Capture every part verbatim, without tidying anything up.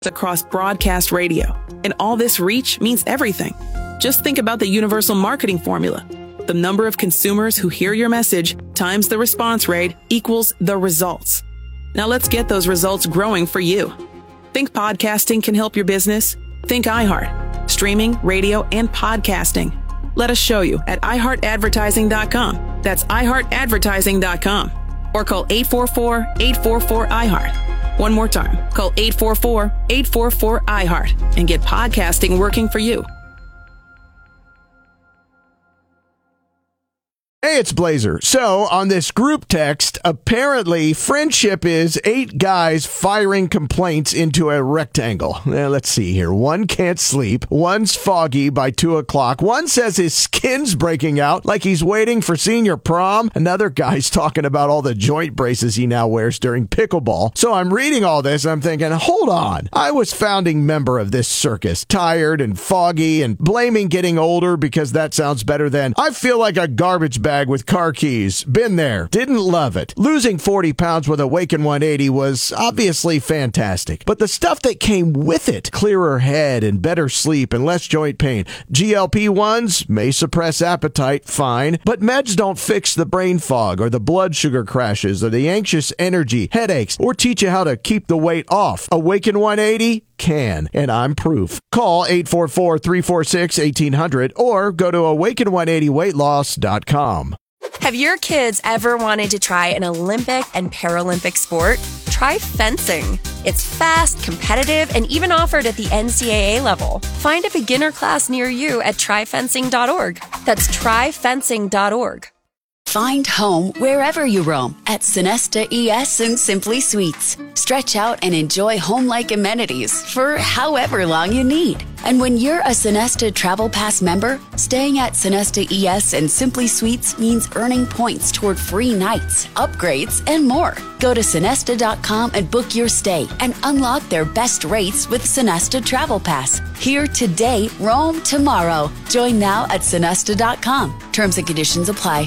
across broadcast radio. And all this reach means everything. Just think about the universal marketing formula. The number of consumers who hear your message times the response rate equals the results. Now let's get those results growing for you. Think podcasting can help your business? Think iHeart. Streaming, radio, and podcasting. Let us show you at i heart advertising dot com. That's i heart advertising dot com. Or call eight four four, eight four four, I heart. One more time, call eight four four, eight four four, I heart and get podcasting working for you. Hey, it's Blazer. So, on this group text, apparently friendship is eight guys firing complaints into a rectangle. Now, let's see here. One can't sleep. One's foggy by two o'clock. One says his skin's breaking out like he's waiting for senior prom. Another guy's talking about all the joint braces he now wears during pickleball. So, I'm reading all this and I'm thinking, hold on. I was founding member of this circus, tired and foggy and blaming getting older because that sounds better than I feel like a garbage bag with car keys. Been there. Didn't love it. Losing forty pounds with Awaken one eighty was obviously fantastic. But the stuff that came with it, clearer head and better sleep and less joint pain. G L P ones may suppress appetite, fine. But meds don't fix the brain fog or the blood sugar crashes or the anxious energy, headaches, or teach you how to keep the weight off. Awaken one eighty can, and I'm proof. Call eight four four, three four six, one eight hundred or go to awaken one eighty weight loss dot com. Have your kids ever wanted to try an Olympic and Paralympic sport? Try fencing. It's fast, competitive, and even offered at the N C double A level. Find a beginner class near you at try fencing dot org. That's try fencing dot org. Find home wherever you roam at Sonesta E S and Simply Suites. Stretch out and enjoy home-like amenities for however long you need. And when you're a Sonesta Travel Pass member, staying at Sonesta E S and Simply Suites means earning points toward free nights, upgrades, and more. Go to Sonesta dot com and book your stay and unlock their best rates with Sonesta Travel Pass. Here today, roam tomorrow. Join now at Sonesta dot com. Terms and conditions apply.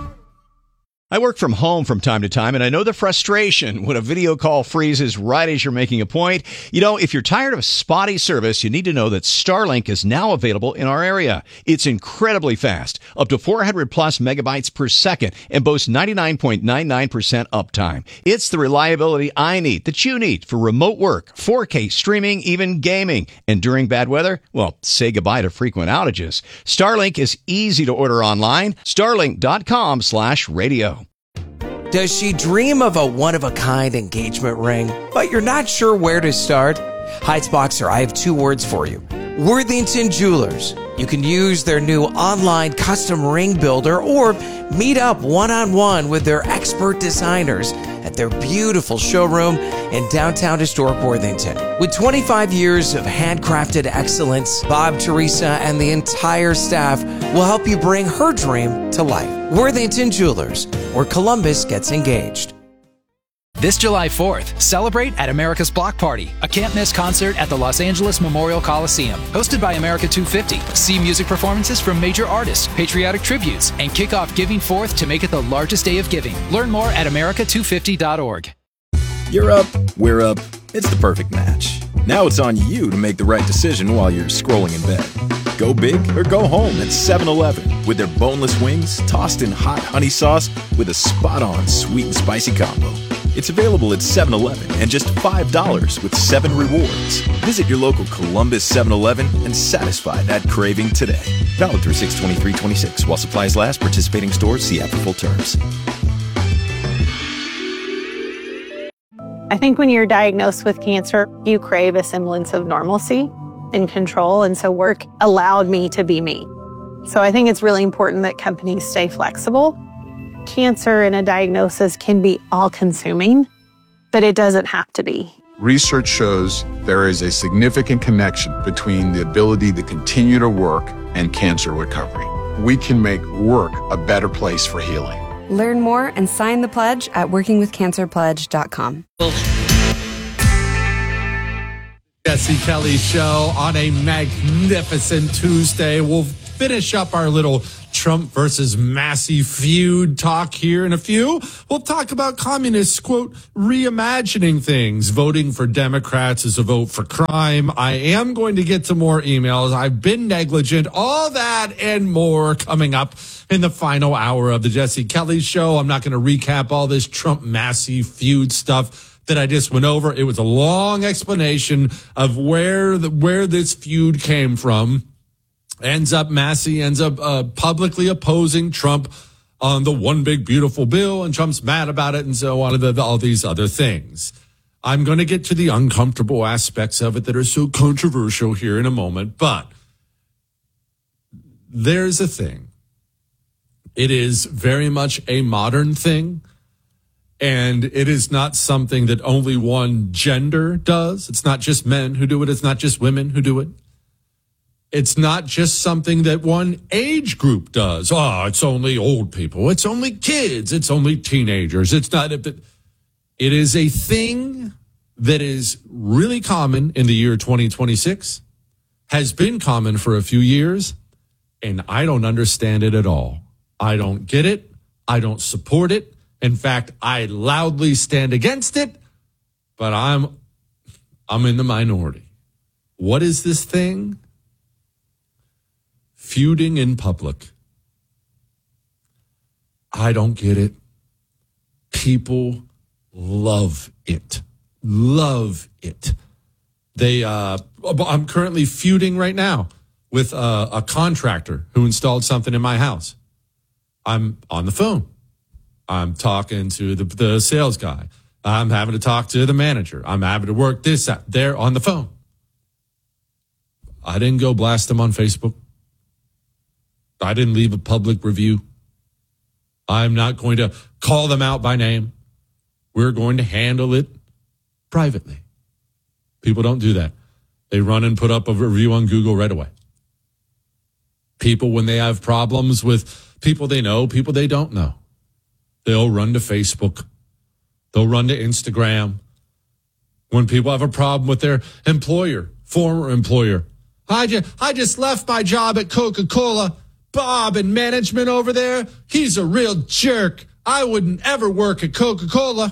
I work from home from time to time, and I know the frustration when a video call freezes right as you're making a point. You know, if you're tired of spotty service, you need to know that Starlink is now available in our area. It's incredibly fast, up to four hundred plus megabytes per second, and boasts ninety-nine point nine nine percent uptime. It's the reliability I need, that you need, for remote work, four K streaming, even gaming. And during bad weather, well, say goodbye to frequent outages. Starlink is easy to order online. starlink dot com slash radio. Does she dream of a one-of-a-kind engagement ring, but you're not sure where to start? Heights Boxer, I have two words for you. Worthington Jewelers. You can use their new online custom ring builder or meet up one-on-one with their expert designers at their beautiful showroom in downtown historic Worthington. With twenty-five years of handcrafted excellence, Bob, Teresa, and the entire staff will help you bring her dream to life. Worthington Jewelers, where Columbus gets engaged. This July fourth, celebrate at America's Block Party, a can't-miss concert at the Los Angeles Memorial Coliseum. Hosted by America two fifty. See music performances from major artists, patriotic tributes, and kick off Giving Fourth to make it the largest day of giving. Learn more at america two fifty dot org. You're up, we're up. It's the perfect match. Now it's on you to make the right decision while you're scrolling in bed. Go big or go home at seven eleven with their boneless wings tossed in hot honey sauce with a spot-on sweet and spicy combo. It's available at seven eleven and just five dollars with seven rewards. Visit your local Columbus seven eleven and satisfy that craving today. Valid through six twenty-three twenty-six. While supplies last, participating stores see app for full terms. I think when you're diagnosed with cancer, you crave a semblance of normalcy and control, and so work allowed me to be me. So I think it's really important that companies stay flexible. Cancer and a diagnosis can be all-consuming, but it doesn't have to be. Research shows there is a significant connection between the ability to continue to work and cancer recovery. We can make work a better place for healing. Learn more and sign the pledge at working with cancer pledge dot com. Jesse Kelly Show on a magnificent Tuesday. We'll finish up our little Trump versus Massey feud talk here in a few. We'll talk about communists, quote, reimagining things. Voting for Democrats is a vote for crime. I am going to get to more emails. I've been negligent. All that and more coming up in the final hour of the Jesse Kelly Show. I'm not going to recap all this Trump-Massey feud stuff that I just went over. It was a long explanation of where the, where this feud came from. Ends up, Massey ends up uh, publicly opposing Trump on the one big beautiful bill, and Trump's mad about it, and so on, the, the, all these other things. I'm going to get to the uncomfortable aspects of it that are so controversial here in a moment, but there's a thing. It is very much a modern thing, and it is not something that only one gender does. It's not just men who do it. It's not just women who do it. It's not just something that one age group does. Oh, it's only old people. It's only kids. It's only teenagers. It's not. It is a thing that is really common in the year twenty twenty-six, has been common for a few years, and I don't understand it at all. I don't get it. I don't support it. In fact, I loudly stand against it, but I'm, I'm in the minority. What is this thing? Feuding in public. I don't get it. People love it. Love it. They, uh, I'm currently feuding right now with a, a contractor who installed something in my house. I'm on the phone. I'm talking to the, the sales guy. I'm having to talk to the manager. I'm having to work this out. They're on the phone. I didn't go blast them on Facebook. I didn't leave a public review. I'm not going to call them out by name. We're going to handle it privately. People don't do that. They run and put up a review on Google right away. People, when they have problems with people they know, people they don't know, they'll run to Facebook. They'll run to Instagram. When people have a problem with their employer, former employer, I just, I just left my job at Coca-Cola. Bob in management over there, he's a real jerk. I wouldn't ever work at Coca-Cola.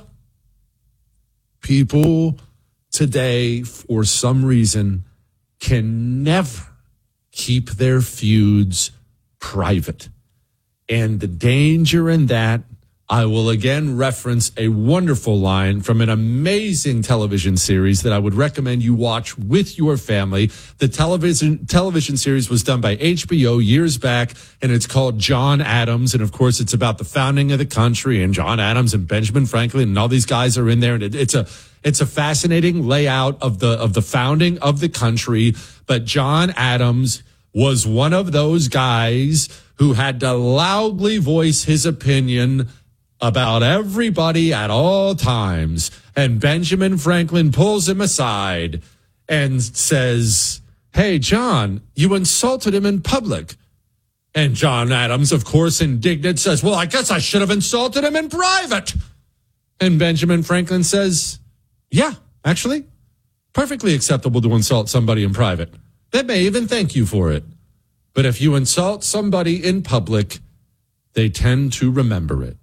People today, for some reason, can never keep their feuds private. And the danger in that, I will again reference a wonderful line from an amazing television series that I would recommend you watch with your family. The television television series was done by H B O years back, and it's called John Adams. And of course, it's about the founding of the country, and John Adams and Benjamin Franklin and all these guys are in there. And it, it's a it's a fascinating layout of the of the founding of the country. But John Adams was one of those guys who had to loudly voice his opinion about everybody at all times. And Benjamin Franklin pulls him aside and says, hey, John, you insulted him in public. And John Adams, of course, indignant, says, well, I guess I should have insulted him in private. And Benjamin Franklin says, yeah, actually, perfectly acceptable to insult somebody in private. They may even thank you for it. But if you insult somebody in public, they tend to remember it.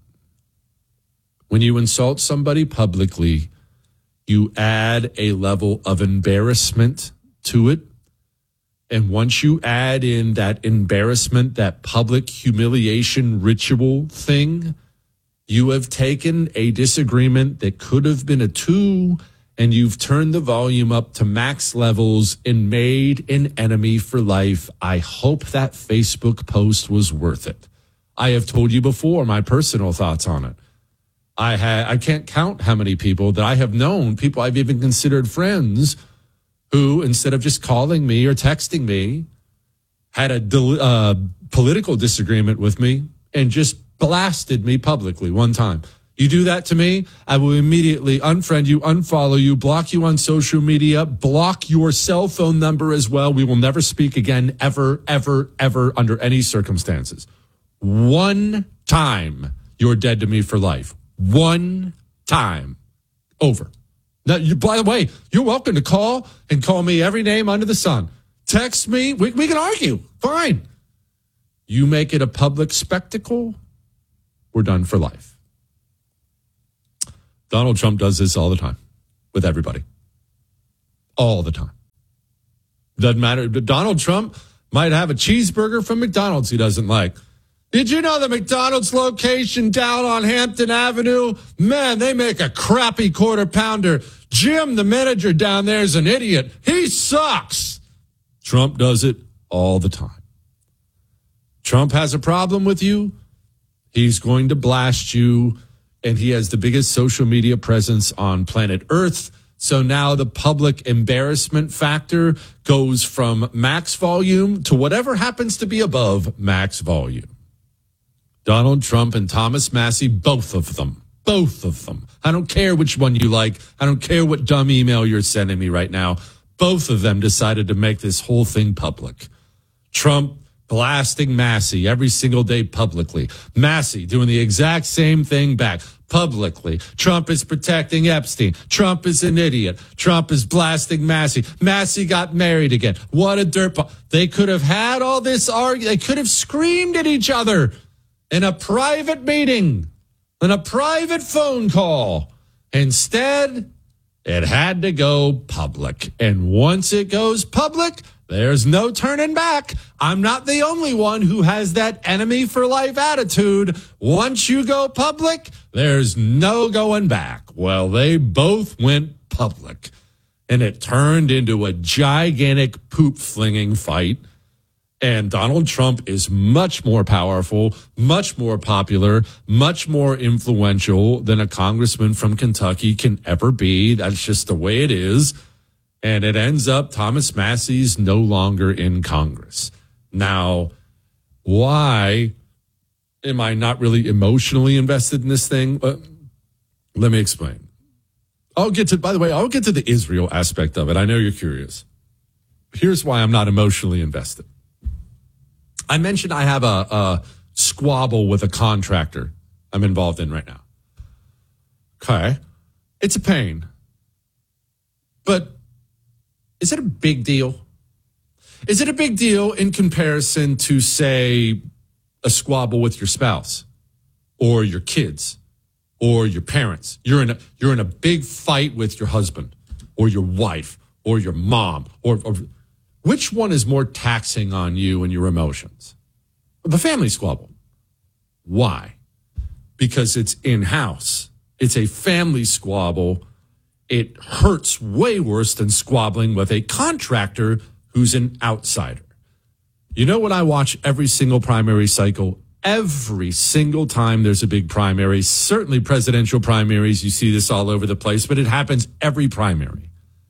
When you insult somebody publicly, you add a level of embarrassment to it. And once you add in that embarrassment, that public humiliation ritual thing, you have taken a disagreement that could have been a two, and you've turned the volume up to max levels and made an enemy for life. I hope that Facebook post was worth it. I have told you before my personal thoughts on it. I had, I can't count how many people that I have known, people I've even considered friends, who, instead of just calling me or texting me, had a uh, political disagreement with me and just blasted me publicly one time. You do that to me, I will immediately unfriend you, unfollow you, block you on social media, block your cell phone number as well. We will never speak again, ever, ever, ever, under any circumstances. One time, you're dead to me for life. One time. Over. Now, you, by the way, you're welcome to call and call me every name under the sun. Text me. We, we can argue. Fine. You make it a public spectacle, we're done for life. Donald Trump does this all the time with everybody. All the time. Doesn't matter. Donald Trump might have a cheeseburger from McDonald's he doesn't like. Did you know the McDonald's location down on Hampton Avenue? Man, they make a crappy quarter pounder. Jim, the manager down there, is an idiot. He sucks. Trump does it all the time. Trump has a problem with you. He's going to blast you, and he has the biggest social media presence on planet Earth. So now the public embarrassment factor goes from max volume to whatever happens to be above max volume. Donald Trump and Thomas Massie, both of them, both of them. I don't care which one you like. I don't care what dumb email you're sending me right now. Both of them decided to make this whole thing public. Trump blasting Massie every single day publicly. Massie doing the exact same thing back publicly. Trump is protecting Epstein. Trump is an idiot. Trump is blasting Massie. Massie got married again. What a dirtball. They could have had all this argument. They could have screamed at each other in a private meeting, in a private phone call. Instead, it had to go public. And once it goes public, there's no turning back. I'm not the only one who has that enemy for life attitude. Once you go public, there's no going back. Well, they both went public, and it turned into a gigantic poop flinging fight. And Donald Trump is much more powerful, much more popular, much more influential than a congressman from Kentucky can ever be. That's just the way it is. And it ends up Thomas Massie's no longer in Congress. Now, why am I not really emotionally invested in this thing? Uh, let me explain. I'll get to, by the way, I'll get to the Israel aspect of it. I know you're curious. Here's why I'm not emotionally invested. I mentioned I have a, a squabble with a contractor I'm involved in right now. Okay. It's a pain. But is it a big deal? Is it a big deal in comparison to, say, a squabble with your spouse or your kids or your parents? You're in a, you're in a big fight with your husband or your wife or your mom. Or, or which one is more taxing on you and your emotions? The family squabble. Why? Because it's in-house. It's a family squabble. It hurts way worse than squabbling with a contractor who's an outsider. You know what I watch every single primary cycle? Every single time there's a big primary, certainly presidential primaries, you see this all over the place, but it happens every primary.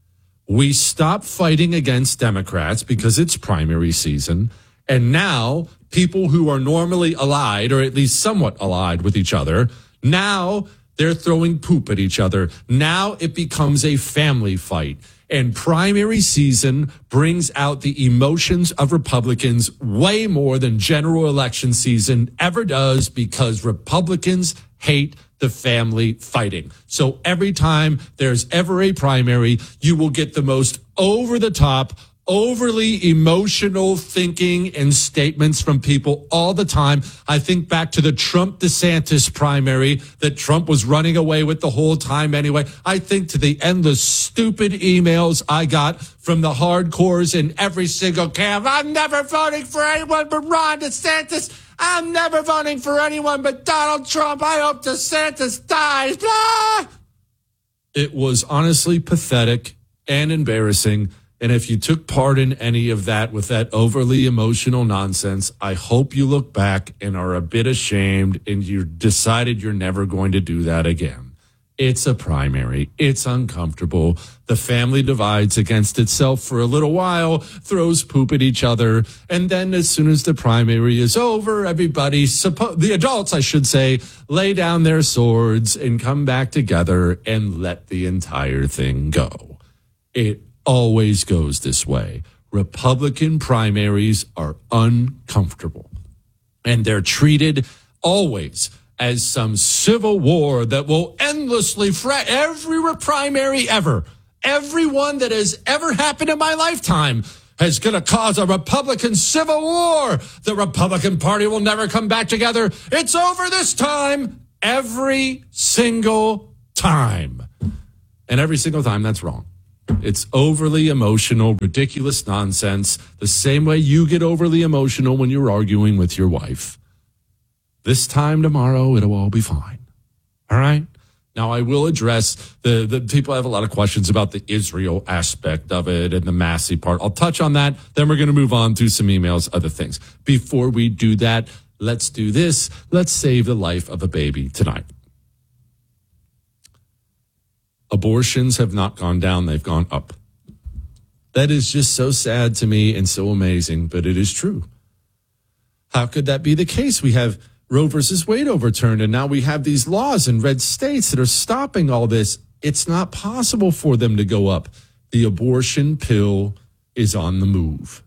We stop fighting against Democrats because it's primary season, and now people who are normally allied, or at least somewhat allied with each other, now they're throwing poop at each other. Now it becomes a family fight. And primary season brings out the emotions of Republicans way more than general election season ever does, because Republicans hate the family fighting. So every time there's ever a primary, you will get the most over-the-top, overly emotional thinking and statements from people all the time. I think back to the Trump-DeSantis primary that Trump was running away with the whole time anyway. I think to the endless stupid emails I got from the hardcores in every single camp. I'm never voting for anyone but Ron DeSantis. I'm never voting for anyone but Donald Trump. I hope DeSantis dies. Blah! It was honestly pathetic and embarrassing. And if you took part in any of that with that overly emotional nonsense, I hope you look back and are a bit ashamed and you decided you're never going to do that again. It's a primary. It's uncomfortable. The family divides against itself for a little while, throws poop at each other, and then as soon as the primary is over, everybody, suppo- the adults, I should say, lay down their swords and come back together and let the entire thing go. It always goes this way. Republican primaries are uncomfortable, and they're treated always as some civil war that will endlessly fret. Every primary ever, every one that has ever happened in my lifetime is going to cause a Republican civil war. The Republican Party will never come back together. It's over this time. Every single time. And every single time, that's wrong. It's overly emotional, ridiculous nonsense, the same way you get overly emotional when you're arguing with your wife. This time tomorrow, it'll all be fine. All right? Now, I will address the, the people have a lot of questions about the Israel aspect of it and the Massey part. I'll touch on that. Then we're going to move on to some emails, other things. Before we do that, let's do this. Let's save the life of a baby tonight. Abortions have not gone down. They've gone up. That is just so sad to me and so amazing, but it is true. How could that be the case? We have Roe versus Wade overturned, and now we have these laws in red states that are stopping all this. It's not possible for them to go up. The abortion pill is on the move.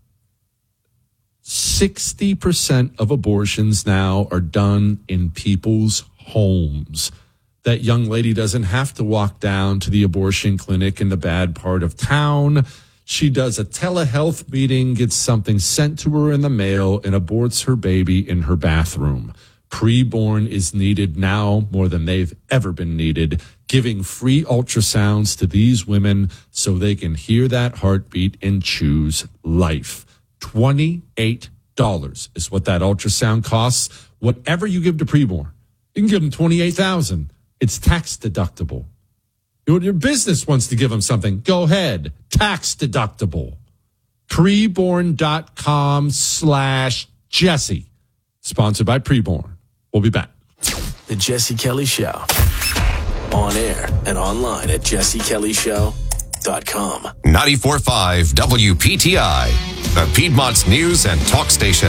sixty percent of abortions now are done in people's homes. That young lady doesn't have to walk down to the abortion clinic in the bad part of town. She does a telehealth meeting, gets something sent to her in the mail, and aborts her baby in her bathroom. Preborn is needed now more than they've ever been needed, giving free ultrasounds to these women so they can hear that heartbeat and choose life. twenty-eight dollars is what that ultrasound costs. Whatever you give to preborn, you can give them twenty-eight thousand dollars. It's tax deductible. Your business wants to give them something. Go ahead. Tax deductible. Preborn.com slash Jesse. Sponsored by Preborn. We'll be back. The Jesse Kelly Show. On air and online at jesse kelly show dot com. ninety-four point five W P T I, the Piedmont's news and talk station.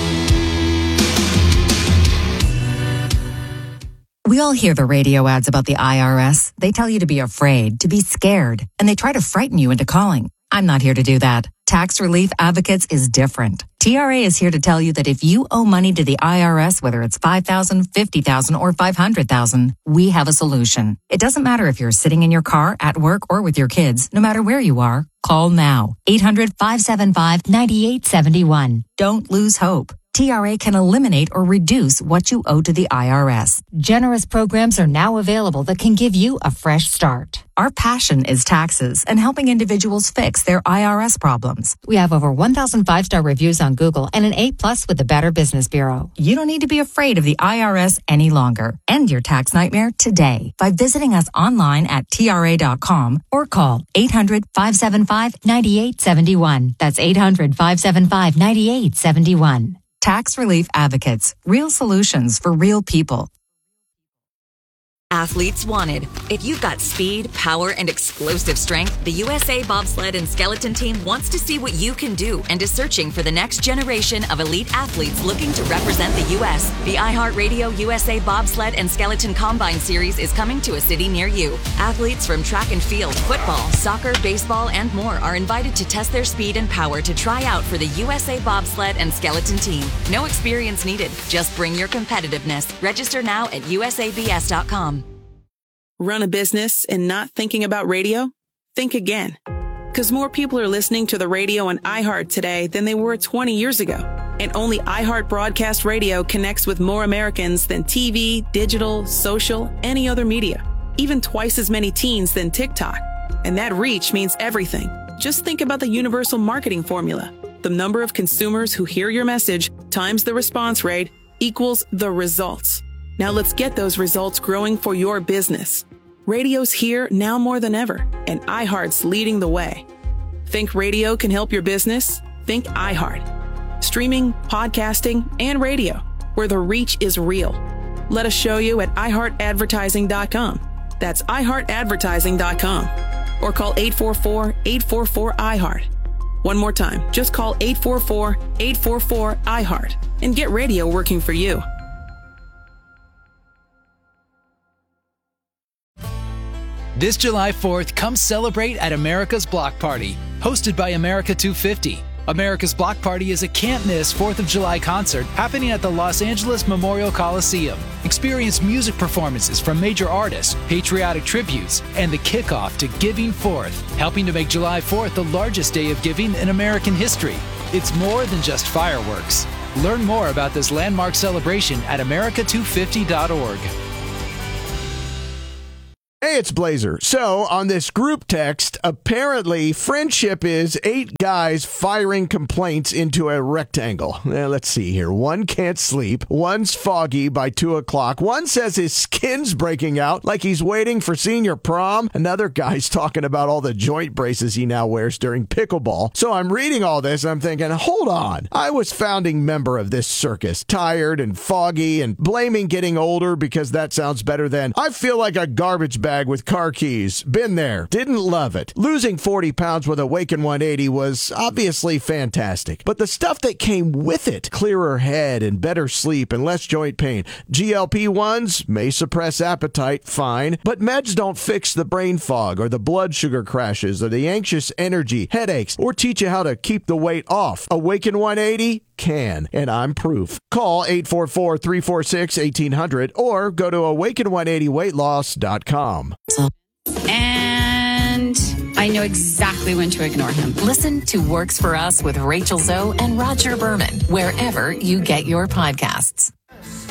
We all hear the radio ads about the I R S. They tell you to be afraid, to be scared, and they try to frighten you into calling. I'm not here to do that. Tax Relief Advocates is different. T R A is here to tell you that if you owe money to the I R S, whether it's five thousand dollars, fifty thousand dollars, or five hundred thousand dollars, we have a solution. It doesn't matter if you're sitting in your car, at work, or with your kids. No matter where you are, call now. eight hundred, five seven five, nine eight seven one. Don't lose hope. T R A can eliminate or reduce what you owe to the I R S. Generous programs are now available that can give you a fresh start. Our passion is taxes and helping individuals fix their I R S problems. We have over one thousand five-star reviews on Google and an A plus with the Better Business Bureau. You don't need to be afraid of the I R S any longer. End your tax nightmare today by visiting us online at T R A dot com or call eight hundred, five seven five, nine eight seven one. That's eight hundred, five seven five, nine eight seven one. Tax Relief Advocates. Real solutions for real people. Athletes wanted. If you've got speed, power, and explosive strength, the U S A Bobsled and Skeleton Team wants to see what you can do and is searching for the next generation of elite athletes looking to represent the U S. The iHeartRadio U S A Bobsled and Skeleton Combine Series is coming to a city near you. Athletes from track and field, football, soccer, baseball, and more are invited to test their speed and power to try out for the U S A Bobsled and Skeleton Team. No experience needed. Just bring your competitiveness. Register now at U S A B S dot com. Run a business and not thinking about radio? Think again. Because more people are listening to the radio on iHeart today than they were twenty years ago. And only iHeart Broadcast Radio connects with more Americans than T V, digital, social, any other media. Even twice as many teens than TikTok. And that reach means everything. Just think about the universal marketing formula. The number of consumers who hear your message times the response rate equals the results. Now let's get those results growing for your business. Radio's here now more than ever, and iHeart's leading the way. Think radio can help your business? Think iHeart. Streaming, podcasting, and radio, where the reach is real. Let us show you at i heart advertising dot com. That's i heart advertising dot com. Or call eight four four, eight four four, I heart. One more time, just call eight four four, eight four four, I heart and get radio working for you. This July fourth, come celebrate at America's Block Party, hosted by America two fifty. America's Block Party is a can't-miss fourth of July concert happening at the Los Angeles Memorial Coliseum. Experience music performances from major artists, patriotic tributes, and the kickoff to Giving Fourth, helping to make July fourth the largest day of giving in American history. It's more than just fireworks. Learn more about this landmark celebration at America two fifty dot org. Hey, it's Blazer. So, on this group text, apparently friendship is eight guys firing complaints into a rectangle. Eh, let's see here. One can't sleep. One's foggy by two o'clock. One says his skin's breaking out like he's waiting for senior prom. Another guy's talking about all the joint braces he now wears during pickleball. So, I'm reading all this and I'm thinking, hold on. I was founding member of this circus, tired and foggy and blaming getting older because that sounds better than I feel like a garbage bag with car keys. Been there. Didn't love it. Losing forty pounds with Awaken one eighty was obviously fantastic. But the stuff that came with it, clearer head and better sleep and less joint pain. G L P ones may suppress appetite, fine. But meds don't fix the brain fog or the blood sugar crashes or the anxious energy, headaches, or teach you how to keep the weight off. Awaken one eighty can, and I'm proof. Call eight four four, three four six, one eight hundred or go to awaken one eighty weight loss dot com. And I know exactly when to ignore him. Listen to Works for Us with Rachel Zoe and Roger Berman, wherever you get your podcasts.